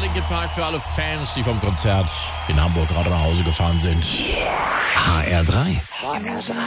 Linkin Park für alle Fans, die vom Konzert in Hamburg gerade nach Hause gefahren sind. HR3.